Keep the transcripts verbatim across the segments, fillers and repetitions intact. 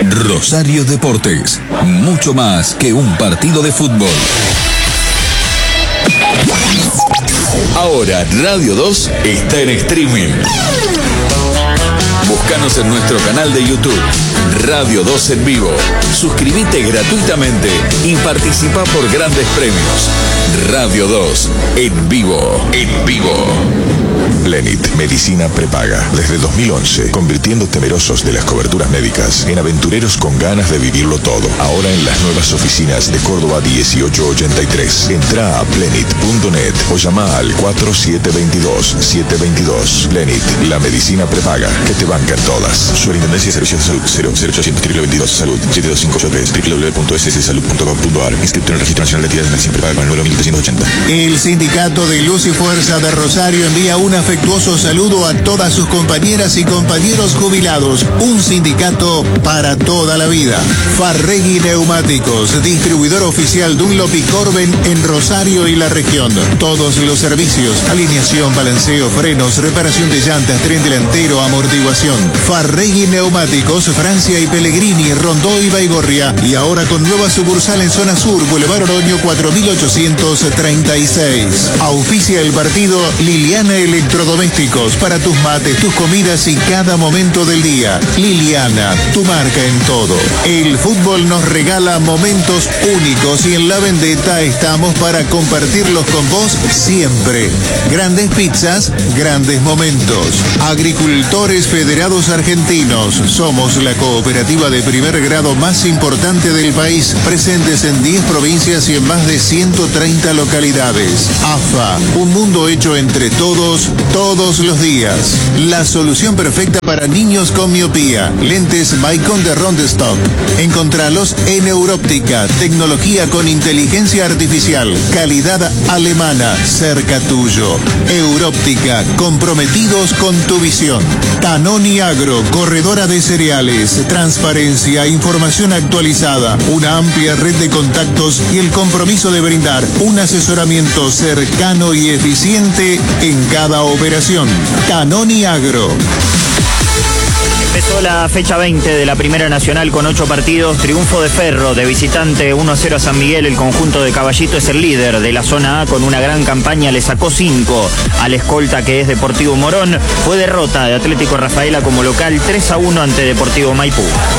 Rosario Deportes, mucho más que un partido de fútbol. Ahora Radio dos está en streaming. Búscanos en nuestro canal de YouTube, Radio dos en vivo. Suscríbete gratuitamente y participa por grandes premios. Radio dos en vivo, en vivo. Plenit, medicina prepaga. Desde dos mil once, convirtiendo temerosos de las coberturas médicas en aventureros con ganas de vivirlo todo. Ahora en las nuevas oficinas de Córdoba dieciocho ochenta y tres. Entra a plenit punto net o llama al cuatro siete dos dos, siete dos dos. Plenit, la medicina prepaga que te bancan todas. Superintendencia de Servicios de Salud cero cero ochocientos veintidós Salud siete dos cinco ocho tres w w w punto s s salud punto com punto a r. Inscripto en el Registro Nacional de Entidades de Medicina Prepaga con el número mil trescientos ochenta. El Sindicato de Luz y Fuerza de Rosario envía un afectuoso saludo a todas sus compañeras y compañeros jubilados. Un sindicato para toda la vida. Farregui Neumáticos, distribuidor oficial Dunlop y Corben en Rosario y la región. Todos los servicios: alineación, balanceo, frenos, reparación de llantas, tren delantero, amortiguación. Farregui Neumáticos, Francia y Pellegrini, Rondó y Baigorria. Y ahora con nueva sucursal en zona sur, Boulevard Oroño cuatro mil ochocientos treinta y seis. Auspicia el partido Liliana Electrodomésticos, para tus mates, tus comidas y cada momento del día. Liliana, tu marca en todo. El fútbol nos regala momentos únicos y en La Vendetta estamos para compartirlos con vos siempre. Grandes pizzas, grandes momentos. Agricultores Federados Argentinos. Somos la cooperativa de primer grado más importante del país, presentes en diez provincias y en más de ciento treinta localidades. A F A, un mundo hecho entre todos, todos los días. La solución perfecta para niños con miopía. Lentes Maicon de Rondestock. Encontralos en Európtica, tecnología con inteligencia artificial, calidad alemana, cerca tuyo. Európtica, comprometidos con tu visión. Tanoni Agro, corredora de cereales, transparencia, información actualizada, una amplia red de contactos y el compromiso de brindar un asesoramiento cercano y eficiente en cada operación. Tanoni Agro. Empezó la fecha veinte de la Primera Nacional con ocho partidos. Triunfo de Ferro, de visitante uno a cero a San Miguel. El conjunto de Caballito es el líder de la zona A con una gran campaña. Le sacó cinco al escolta que es Deportivo Morón. Fue derrota de Atlético Rafaela como local tres a uno ante Deportivo Maipú.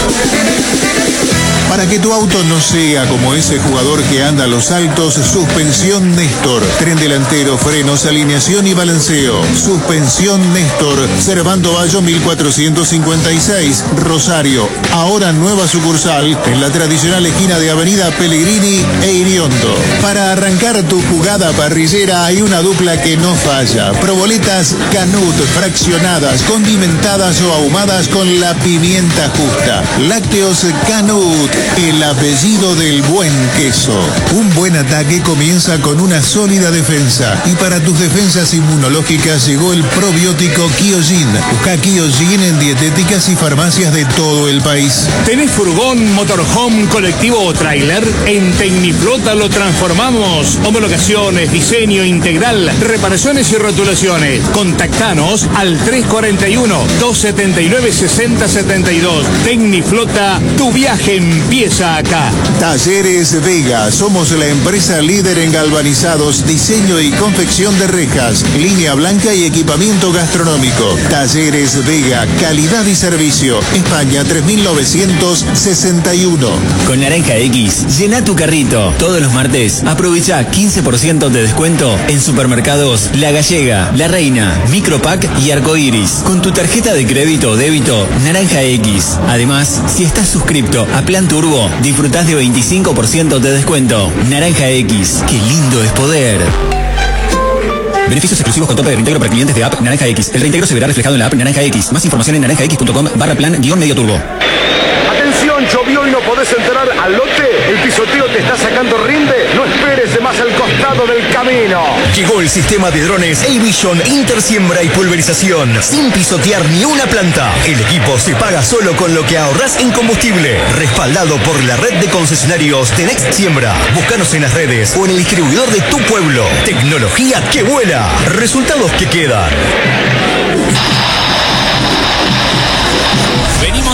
Para que tu auto no sea como ese jugador que anda a los altos, suspensión Néstor. Tren delantero, frenos, alineación y balanceo. Suspensión Néstor. Servando Bayo mil cuatrocientos cincuenta y seis, Rosario. Ahora nueva sucursal en la tradicional esquina de Avenida Pellegrini e Iriondo. Para arrancar tu jugada parrillera hay una dupla que no falla. Proboletas Canut, fraccionadas, condimentadas o ahumadas con la pimienta justa. Lácteos Canut, el apellido del buen queso. Un buen ataque comienza con una sólida defensa. Y para tus defensas inmunológicas llegó el probiótico Kyojin. Busca Kyojin en dietéticas y farmacias de todo el país. ¿Tenés furgón, motorhome, colectivo o tráiler? En Tecniflota lo transformamos. Homologaciones, diseño integral, reparaciones y rotulaciones. Contactanos al tres cuarenta y uno, doscientos setenta y nueve, sesenta setenta y dos. Tecniflota, tu viaje empieza acá. Talleres Vega. Somos la empresa líder en galvanizados, diseño y confección de rejas, línea blanca y equipamiento gastronómico. Talleres Vega, calidad y servicio. España tres mil novecientos sesenta y uno. Con Naranja X, llena tu carrito. Todos los martes, aprovecha quince por ciento de descuento en supermercados La Gallega, La Reina, Micropack y Arcoiris. Con tu tarjeta de crédito o débito, Naranja X. Además, si estás suscripto a Plan Turbo, disfrutás de veinticinco por ciento de descuento. Naranja X, qué lindo es poder. Beneficios exclusivos con tope de reintegro para clientes de app Naranja X. El reintegro se verá reflejado en la app Naranja X. Más información en naranjax.com barra plan guión medio turbo. Atención, llovió y no podés entrar al lote. El pisoteo te está sacando rinde. No esperes más al costado del camino. Llegó el sistema de drones A-Vision Intersiembra y pulverización. Sin pisotear ni una planta. El equipo se paga solo con lo que ahorrás en combustible. Respaldado por la red de concesionarios Tenex Siembra. Búscanos en las redes o en el distribuidor de tu pueblo. Tecnología que vuela. Resultados que quedan. Venimos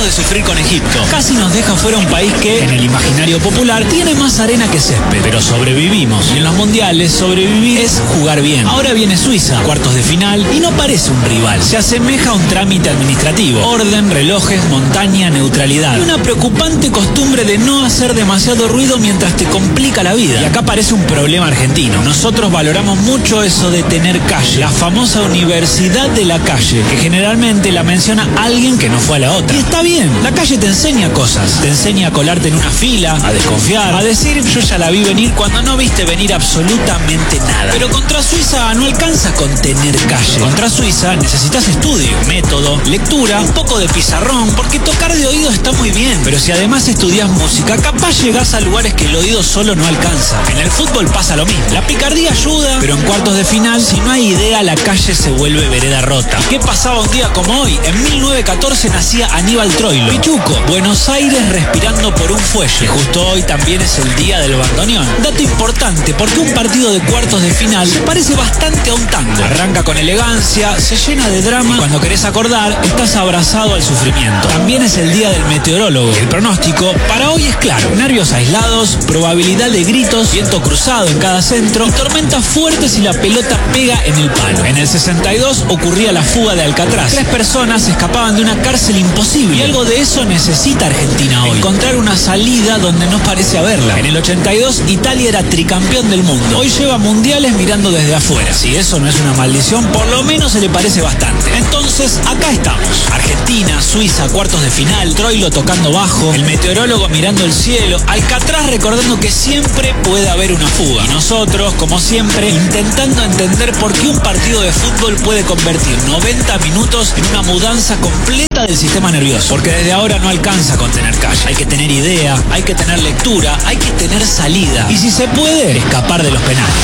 Dejemos de sufrir con Egipto. Casi nos deja fuera un país que, en el imaginario popular, tiene más arena que césped. Pero sobrevivimos. Y en los mundiales, sobrevivir es jugar bien. Ahora viene Suiza, cuartos de final, y no parece un rival. Se asemeja a un trámite administrativo. Orden, relojes, montaña, neutralidad. Y una preocupante costumbre de no hacer demasiado ruido mientras te complica la vida. Y acá parece un problema argentino. Nosotros valoramos mucho eso de tener calle. La famosa universidad de la calle, que generalmente la menciona alguien que no fue a la otra. Y está bien, la calle te enseña cosas. Te enseña a colarte en una fila, a desconfiar, a decir yo ya la vi venir cuando no viste venir absolutamente nada. Pero contra Suiza no alcanza con tener calle. Contra Suiza necesitas estudio, método, lectura, un poco de pizarrón, porque tocar de oído está muy bien. Pero si además estudias música, capaz llegás a lugares que el oído solo no alcanza. En el fútbol pasa lo mismo. La picardía ayuda, pero en cuartos de final, si no hay idea, la calle se vuelve vereda rota. ¿Qué pasaba un día como hoy? En mil novecientos catorce nacía Aníbal Troilo. Pichuco, Buenos Aires respirando por un fuelle. Justo hoy también es el día del bandoneón. Dato importante, porque un partido de cuartos de final se parece bastante a un tango. Arranca con elegancia, se llena de drama. Cuando querés acordar, estás abrazado al sufrimiento. También es el día del meteorólogo. El pronóstico para hoy es claro. Nervios aislados, probabilidad de gritos, viento cruzado en cada centro y tormentas fuertes y la pelota pega en el palo. En el sesenta y dos ocurría la fuga de Alcatraz. Tres personas escapaban de una cárcel imposible. Y algo de eso necesita Argentina hoy. Encontrar una salida donde no parece haberla. En el ochenta y dos Italia era tricampeón del mundo. Hoy lleva mundiales mirando desde afuera. Si eso no es una maldición, por lo menos se le parece bastante. Entonces, acá estamos. Argentina, Suiza, cuartos de final, Troilo tocando bajo, el meteorólogo mirando el cielo, Alcatraz recordando que siempre puede haber una fuga. Y nosotros, como siempre, intentando entender por qué un partido de fútbol puede convertir noventa minutos en una mudanza completa del sistema nervioso. Porque desde ahora no alcanza con tener calle. Hay que tener idea, hay que tener lectura, hay que tener salida. Y si se puede, escapar de los penales.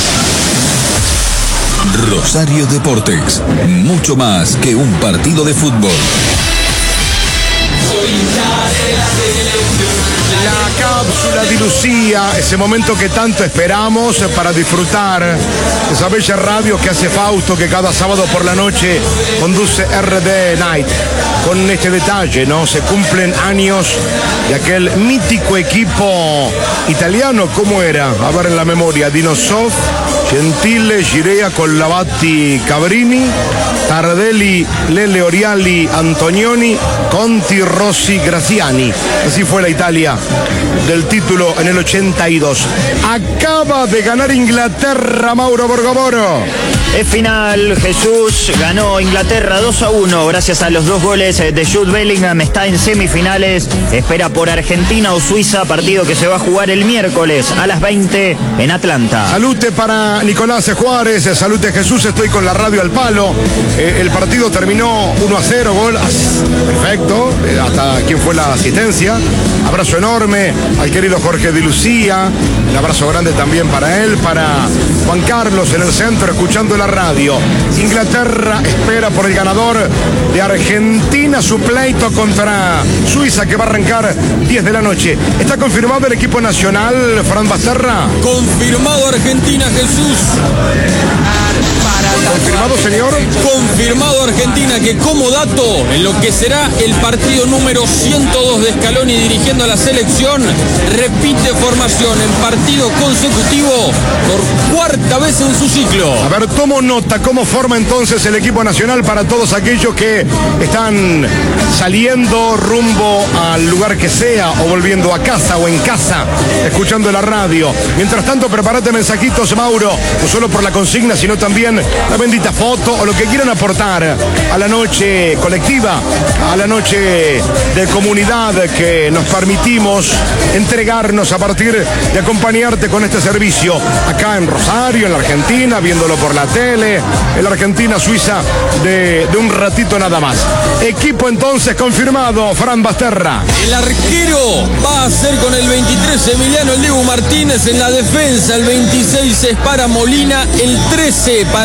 Rosario Deportes, mucho más que un partido de fútbol. La cápsula de Lucía, ese momento que tanto esperamos para disfrutar de esa bella radio que hace Fausto, que cada sábado por la noche conduce R D Night. Con este detalle, ¿no? Se cumplen años de aquel mítico equipo italiano. ¿Cómo era? A ver en la memoria. Dinosoft, Gentile, Girea, Collavati, Cabrini, Tardelli, Lele Oriali, Antonioni, Conti, Rossi, Graziani. Así fue la Italia del título en el ochenta y dos. Acaba de ganar Inglaterra, Mauro Borgomoro. Es final, Jesús, ganó Inglaterra dos a uno gracias a los dos goles de Jude Bellingham. Está en semifinales, espera por Argentina o Suiza, partido que se va a jugar el miércoles a las veinte en Atlanta. Salute para Nicolás Juárez, salute Jesús, estoy con la radio al palo. Eh, el partido terminó uno a cero, gol, perfecto, eh, hasta quien fue la asistencia. Abrazo enorme al querido Jorge Di Lucía, un abrazo grande también para él, para Juan Carlos en el centro, escuchando la radio. Inglaterra espera por el ganador de Argentina, su pleito contra Suiza, que va a arrancar diez de la noche. ¿Está confirmado el equipo nacional, Fran Basterra? Confirmado Argentina, Jesús. ¿Confirmado, señor? Confirmado Argentina, que como dato, en lo que será el partido número ciento dos de Scaloni dirigiendo a la selección, repite formación en partido consecutivo por cuarta vez en su ciclo. A ver, tomo nota, ¿cómo forma entonces el equipo nacional para todos aquellos que están saliendo rumbo al lugar que sea o volviendo a casa o en casa, escuchando la radio? Mientras tanto, prepárate mensajitos, Mauro, no solo por la consigna, sino también la bendita foto o lo que quieran aportar a la noche colectiva, a la noche de comunidad que nos permitimos entregarnos a partir de acompañarte con este servicio acá en Rosario, en la Argentina, viéndolo por la tele, en la Argentina-Suiza de, de un ratito nada más. Equipo entonces confirmado, Fran Basterra. El arquero va a ser con el veintitrés Emiliano El Dibu Martínez, en la defensa el veintiséis es para Molina, el trece para el Cuto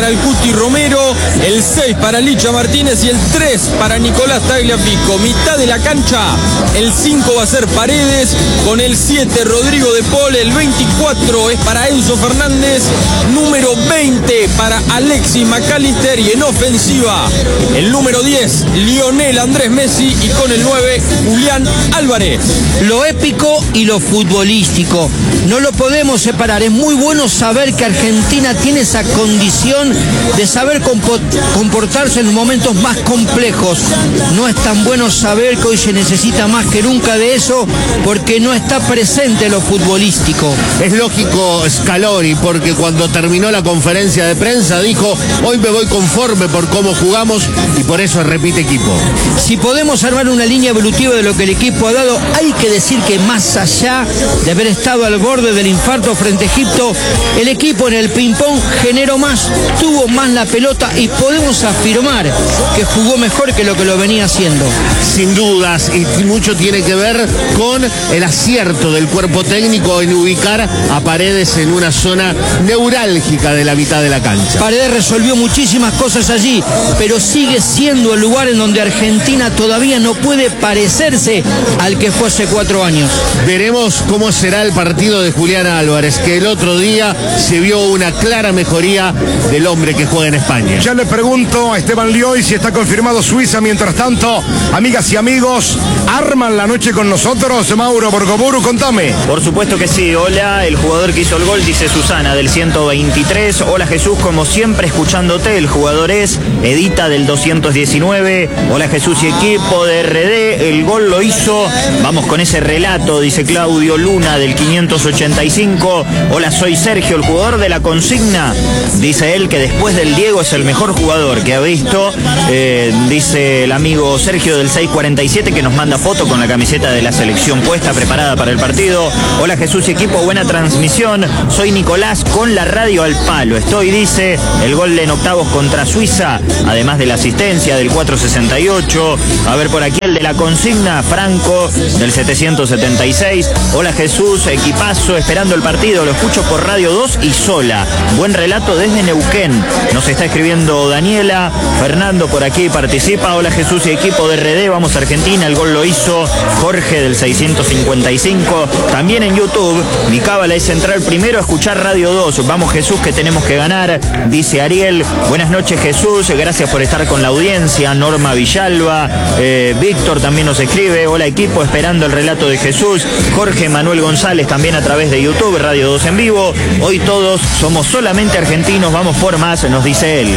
Guti Romero, el seis para Licha Martínez y el tres para Nicolás Tagliafico. Mitad de la cancha, el cinco va a ser Paredes, con el siete Rodrigo de Paul, el veinticuatro es para Enzo Fernández, número veinte para Alexis McAllister y en ofensiva el número diez Lionel Andrés Messi y con el nueve Julián Álvarez. Lo épico y lo futbolístico, no lo podemos separar. Es muy bueno saber que Argentina tiene esa condición de saber comportarse en momentos más complejos. No es tan bueno saber que hoy se necesita más que nunca de eso, porque no está presente lo futbolístico. Es lógico Scaloni, porque cuando terminó la conferencia de prensa dijo: hoy me voy conforme por cómo jugamos y por eso repite equipo. Si podemos armar una línea evolutiva de lo que el equipo ha dado, hay que decir que más allá de haber estado al borde del infarto frente a Egipto, el equipo en el ping-pong generó más, tuvo más la pelota y podemos afirmar que jugó mejor que lo que lo venía haciendo. Sin dudas, y mucho tiene que ver con el acierto del cuerpo técnico en ubicar a Paredes en una zona neurálgica de la mitad de la cancha. Paredes resolvió muchísimas cosas allí, pero sigue siendo el lugar en donde Argentina todavía no puede parecerse al que fue hace cuatro años. Veremos cómo será el partido de Julián Álvarez, que el otro día se vio una clara mejoría del hombre que juega en España. Ya le pregunto a Esteban Lioy si está confirmado Suiza. Mientras tanto, amigas y amigos, ¿arman la noche con nosotros? Mauro Borgoburu, contame. Por supuesto que sí. Hola, el jugador que hizo el gol, dice Susana, del ciento veintitrés. Hola Jesús, como siempre escuchándote. El jugador es Edita, del doscientos diecinueve. Hola Jesús y equipo de R D. El gol lo hizo. Vamos con ese relato, dice Claudio Luna, del quinientos ochenta y cinco. Hola, soy Sergio, el jugador de la consigna. Dice él que después del Diego es el mejor jugador que ha visto. Eh, dice el amigo Sergio del seiscientos cuarenta y siete, que nos manda foto con la camiseta de la selección puesta, preparada para el partido. Hola Jesús y equipo, buena transmisión. Soy Nicolás con la radio al palo. Estoy, dice, el gol en octavos contra Suiza, además de la asistencia del cuatrocientos sesenta y ocho. A ver por aquí el de la consigna, Franco, del setecientos setenta y seis. Hola Jesús, equipazo, esperando el partido, lo escucho por Radio dos y sola. Buen relato desde Neuquén. Nos está escribiendo Daniela. Fernando por aquí participa. Hola Jesús y equipo de R D, vamos a Argentina. El gol lo hizo Jorge del seiscientos cincuenta y cinco. También en YouTube, mi cábala es entrar primero a escuchar Radio dos. Vamos Jesús, que tenemos que ganar, dice Ariel. Buenas noches Jesús, gracias por estar con la audiencia. Norma Villalba, eh, Víctor también nos escribe. Hola equipo, esperando el relato de Jesús. Jorge Manuel González también a través de YouTube, Radio dos en vivo. Hoy todos somos solamente argentinos, vamos por más, nos dice él.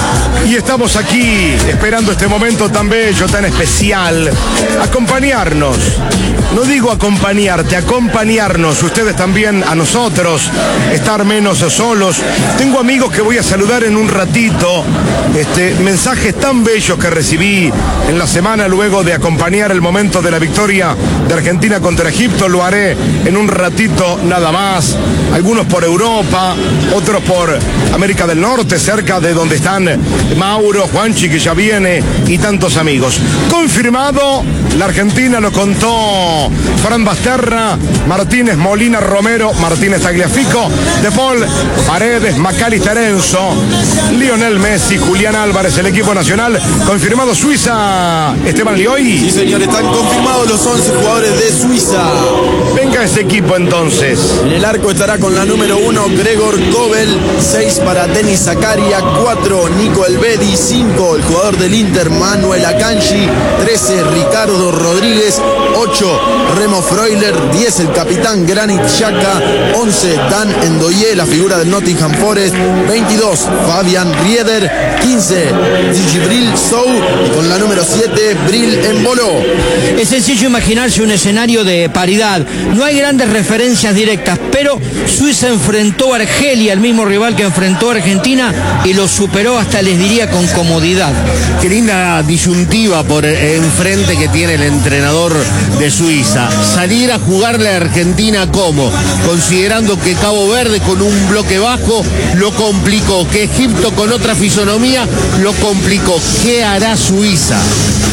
Y estamos aquí esperando este momento tan bello, tan especial. Acompañarnos. No digo acompañarte, acompañarnos. Ustedes también a nosotros. Estar menos solos. Tengo amigos que voy a saludar en un ratito. Este, mensajes tan bellos que recibí en la semana luego de acompañar el momento de la victoria de Argentina contra Egipto. Lo haré en un ratito nada más. Algunos por Europa, otros por América del Norte, cerca de donde están Mauro, Juanchi, que ya viene, y tantos amigos. Confirmado, la Argentina lo contó Fran Basterra, Martínez, Molina, Romero, Martínez, Tagliafico, De Paul, Paredes, McAllister, Enzo, Lionel Messi, Julián Álvarez, el equipo nacional. Confirmado Suiza, Esteban Lioy. Sí señor, están confirmados los once jugadores de Suiza. Venga ese equipo entonces. En el arco estará con la número uno Gregor Kobel, seis para Denis Zakaria, cuatro Nico Elvedi, cinco el jugador del Inter Manuel Akanji, trece Ricardo Rodríguez, ocho Remo Freuler, diez el capitán Granit Xhaka, once Dan Ndoye, la figura del Nottingham Forest, veintidós Fabian Rieder, quince Djibril Sow y con la número siete Bril Embolo. Es sencillo imaginarse un escenario de paridad. No hay grandes referencias directas, pero Suiza enfrentó a Argelia, el mismo rival que enfrentó a Argentina, y lo superó hasta, les diría, con comodidad. Qué linda disyuntiva por enfrente que tiene el entrenador de Suiza. Salir a jugarle a Argentina como, considerando que Cabo Verde con un bloque bajo lo complicó, que Egipto con otra fisonomía lo complicó. ¿Qué hará Suiza?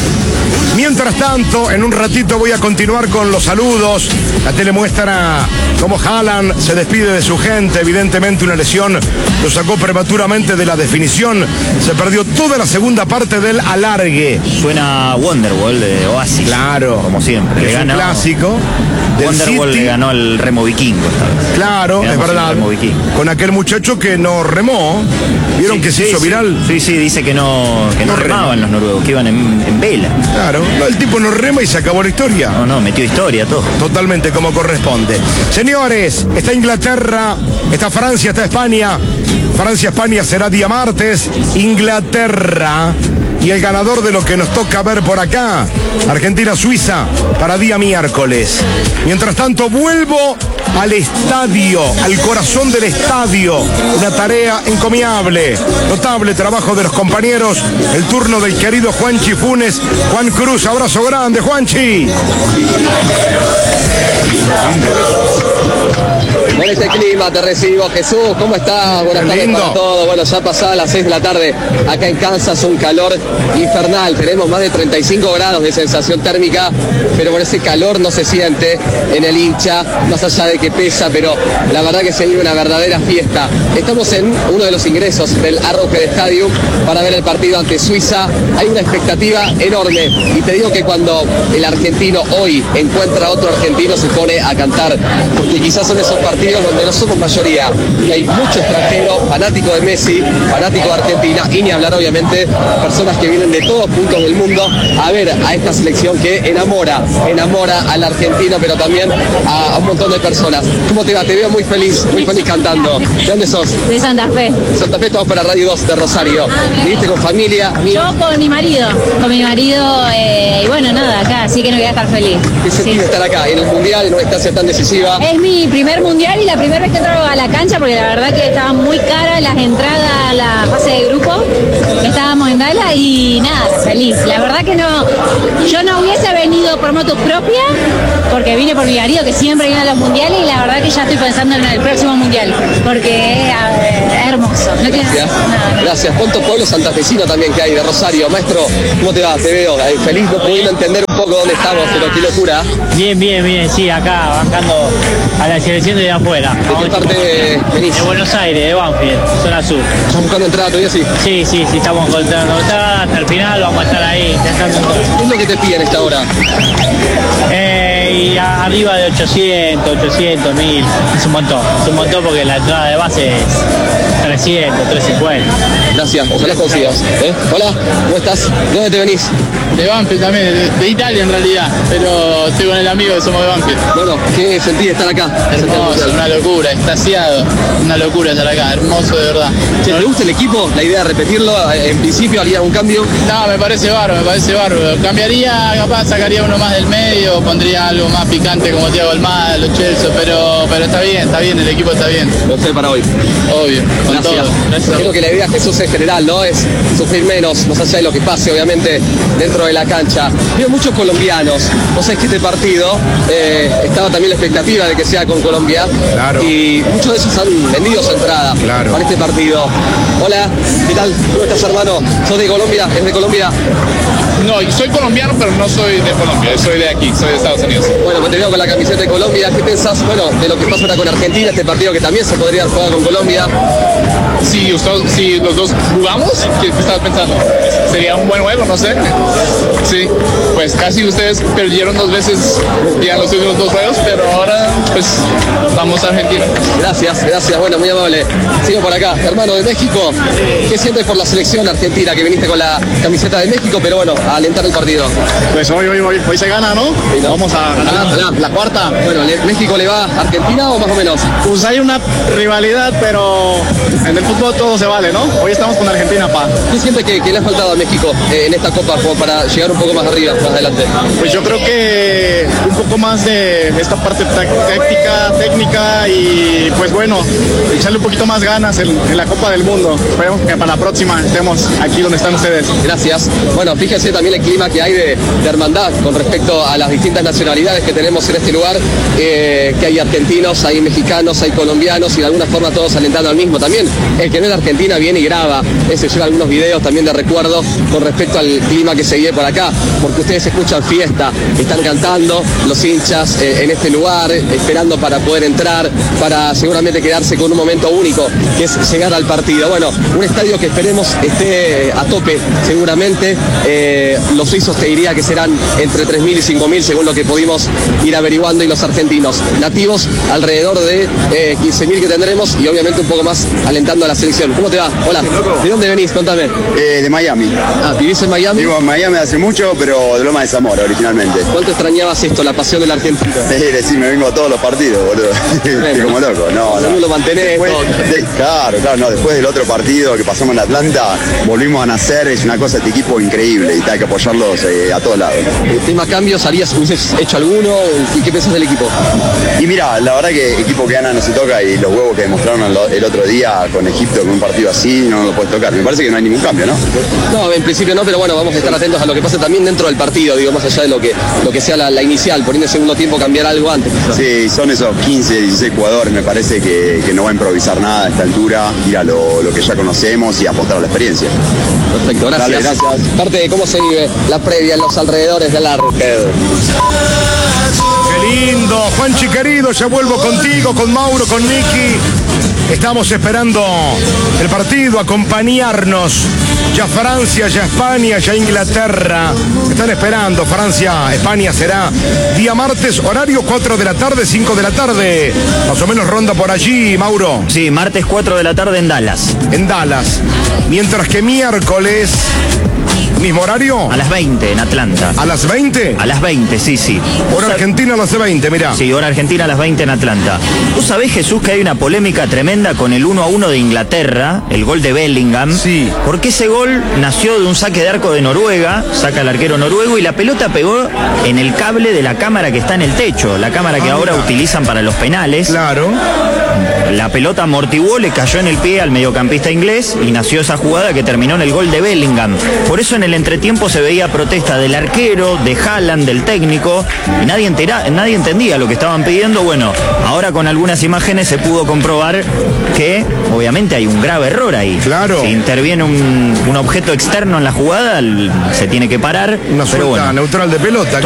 Mientras tanto, en un ratito voy a continuar con los saludos. La tele muestra cómo Haaland se despide de su gente. Evidentemente una lesión lo sacó prematuramente de la definición. Se perdió toda la segunda parte del alargue. Suena Wonderwall de Oasis. Claro. Como siempre. Es Le un ganó, clásico. Wonderwall le ganó al remo vikingo esta vez. Claro, es verdad. Con aquel muchacho que no remó. ¿Vieron sí, que se sí, hizo sí. viral? Sí, sí, dice que no, que no, no remaban los noruegos, que iban en, en vela. Claro, no, el tipo no rema y se acabó la historia. No, no, metió historia todo. Totalmente como corresponde. Señores, está Inglaterra, está Francia, está España. Francia-España será día martes. Inglaterra. Y el ganador de lo que nos toca ver por acá, Argentina-Suiza, para día miércoles. Mientras tanto, vuelvo al estadio, al corazón del estadio. Una tarea encomiable. Notable trabajo de los compañeros. El turno del querido Juanchi Funes. Juan Cruz, abrazo grande, Juanchi. Con este clima te recibo, Jesús. ¿Cómo estás? Buenas tardes para todos. Bueno, ya pasadas las seis de la tarde acá en Kansas, un calor infernal. Tenemos más de treinta y cinco grados de sensación térmica, pero con ese calor no se siente en el hincha, más allá de que pesa, pero la verdad que se vive una verdadera fiesta. Estamos en uno de los ingresos del Arrowhead Stadium para ver el partido ante Suiza. Hay una expectativa enorme y te digo que cuando el argentino hoy encuentra a otro argentino se pone a cantar, porque quizás son esos partidos donde no somos mayoría y hay mucho extranjero, fanático de Messi, fanático de Argentina, y ni hablar obviamente personas que vienen de todos puntos del mundo a ver a esta selección que enamora, enamora al argentino, pero también a, a un montón de personas. ¿Cómo te va? Te veo muy feliz, muy feliz cantando. ¿De dónde sos? De Santa Fe. Santa Fe, estamos para Radio dos de Rosario. ¿Viniste con familia, amigos? Yo con mi marido, con mi marido, eh, y bueno, nada, acá, así que no voy a estar feliz. ¿Qué sentís de estar acá, en el Mundial, en una instancia tan decisiva? Es mi primer Mundial y la primera vez que entro a la cancha, porque la verdad que estaban muy caras las entradas a la fase de grupo. Estábamos en gala y nada, feliz. La verdad que no, yo no hubiese venido por moto propia, porque vine por mi marido que siempre viene a los mundiales, y la verdad que ya estoy pensando en el próximo mundial, porque es, es hermoso. No tiene Gracias. nada. Gracias. ¿Cuántos pueblos santafesinos también que hay de Rosario? Maestro, ¿cómo te va? Te veo eh, feliz, no pudiendo entender un poco dónde estamos, pero qué locura. Bien, bien, bien, sí, acá bancando a la selección de afuera. ¿De qué parte venís? De Buenos Aires, de Banfield, zona sur. ¿Estás buscando entrada todavía, sí? Sí, sí, sí, estamos encontrando entrada hasta el final, vamos a estar ahí intentando. ¿Qué es lo que te piden a esta hora? Eh, y a- arriba de ochocientos, ochocientos, mil, es un montón, es un montón porque la entrada de base es trescientos, trescientos cincuenta. Gracias, ojalá consigas. ¿eh? Hola, ¿cómo estás? ¿De dónde te venís? De Banfield también, de, de Italia en realidad, pero estoy con el amigo que somos de Banfield. Bueno, ¿qué sentís de estar acá? Hermoso, una locura, extasiado, una locura estar acá, hermoso de verdad. Che, ¿te gusta el equipo? ¿La idea de repetirlo? ¿En principio haría un cambio? No, me parece bárbaro, me parece bárbaro. Cambiaría, capaz sacaría uno más del medio, pondría algo más picante como Thiago Almada, Lo Celso, pero, pero está bien, está bien, el equipo está bien. Lo sé para hoy. Obvio, con Gracias. todo. Gracias. Creo que la idea, Jesús, en general, ¿no? Es sufrir menos, más allá de lo que pase, obviamente, dentro de la cancha. Veo muchos colombianos. Vos sabés que este partido eh, estaba también la expectativa de que sea con Colombia. Claro. Y muchos de esos han vendido su entrada Claro. para este partido. Hola, ¿qué tal? ¿Cómo estás, hermano? ¿Sos de Colombia? ¿Es de Colombia? No, soy colombiano, pero no soy de Colombia, soy de aquí, soy de Estados Unidos. Bueno, te veo con la camiseta de Colombia. ¿Qué pensás, bueno, de lo que pasa ahora con Argentina, este partido que también se podría haber jugado con Colombia? Si, usted- si los dos jugamos, ¿qué, qué estabas pensando? Sería un buen juego, no sé. Sí, pues casi ustedes perdieron dos veces ya en los últimos dos juegos, pero ahora pues vamos a Argentina. Gracias, gracias, bueno, muy amable. Sigo por acá. Hermano de México, ¿qué sientes por la selección argentina que viniste con la camiseta de México, pero bueno, a alentar el partido? Pues hoy, hoy, hoy, hoy se gana, ¿no? Sí, ¿no? Vamos a ganar Ojalá, ojalá. la cuarta. Bueno, ¿le- ¿México le va a Argentina o más o menos? Pues hay una rivalidad, pero en el fútbol todo se vale, ¿no? Hoy estamos con Argentina, pa. ¿Qué siente que, que le ha faltado a México eh, en esta copa como para llegar un poco más arriba, más adelante? Pues yo creo que un poco más de esta parte táct- táctica, técnica y pues bueno, echarle un poquito más ganas en, en la Copa del Mundo. Esperemos que para la próxima estemos aquí donde están ustedes. Gracias. Bueno, fíjense también el clima que hay de, de hermandad con respecto a las distintas nacionalidades que tenemos en este lugar, eh, que hay argentinos, hay mexicanos, hay colombianos y de alguna forma todos alentando al mismo. También el que no es de Argentina viene y graba, ese lleva algunos videos también de recuerdo con respecto al clima que se vive por acá, porque ustedes que se escuchan fiesta, están cantando los hinchas eh, en este lugar, esperando para poder entrar, para seguramente quedarse con un momento único, que es llegar al partido. Bueno, un estadio que esperemos esté a tope, seguramente. Eh, los suizos te diría que serán entre tres mil y cinco mil, según lo que pudimos ir averiguando, y los argentinos nativos alrededor de eh, quince mil que tendremos, y obviamente un poco más alentando a la selección. ¿Cómo te va? Hola. ¿De dónde venís? Contame. Eh, de Miami. Ah, ¿vivís en Miami? Vivo en Miami hace mucho, pero de Loma de Zamora originalmente. ¿Cuánto extrañabas esto, la pasión del argentino? Eh, sí, me vengo a todos los partidos, boludo. Estoy como loco. No, no. ¿Cómo lo mantenés? Después, de, claro, claro, no. Después del otro partido que pasamos en Atlanta, volvimos a nacer. Es una cosa, este equipo increíble y hay que apoyarlos eh, a todos lados. ¿El tema cambios harías, hubieses hecho alguno? ¿Y qué pensás del equipo? Y mira, la verdad que equipo que gana no se toca, y los huevos que demostraron el otro día con Egipto, con un partido así, no lo puedes tocar. Me parece que no hay ningún cambio, ¿no? No, en principio no, pero bueno, vamos a estar atentos a lo que pase también dentro del partido, digo, más allá de lo que, lo que sea la, la inicial, por ahí en el segundo tiempo cambiar algo antes. Quizás. Sí, son esos quince, dieciséis jugadores, me parece que, que no va a improvisar nada a esta altura, ir a lo, lo que ya conocemos y apostar a la experiencia. Perfecto, gracias. Dale, gracias. Parte de cómo se vive la previa en los alrededores del Arquero. Qué lindo, Juanchi querido, ya vuelvo contigo, con Mauro, con Nicky. Estamos esperando el partido, acompañarnos. Ya Francia, ya España, ya Inglaterra. Están esperando. Francia, España será día martes, horario cuatro de la tarde, cinco de la tarde. Más o menos ronda por allí, Mauro. Sí, martes cuatro de la tarde en Dallas. En Dallas. Mientras que miércoles, ¿mismo horario? A las veinte en Atlanta. ¿A las veinte? A las veinte, sí, sí. Hora argentina a las veinte, mirá. Sí, hora argentina a las veinte en Atlanta. ¿Tú sabés, Jesús, que hay una polémica tremenda con el uno a uno de Inglaterra, el gol de Bellingham? Sí. Porque ese gol nació de un saque de arco de Noruega, saca el arquero noruego, y la pelota pegó en el cable de la cámara que está en el techo, la cámara que ah, ahora mira. utilizan para los penales. Claro. La pelota amortiguó, le cayó en el pie al mediocampista inglés y nació esa jugada que terminó en el gol de Bellingham. Por eso en el entretiempo se veía protesta del arquero, de Haaland, del técnico, y nadie, entera, nadie entendía lo que estaban pidiendo. Bueno, ahora con algunas imágenes se pudo comprobar que obviamente hay un grave error ahí. Claro. Si interviene un, un objeto externo en la jugada, se tiene que parar. Una suelta pero bueno, neutral de pelota.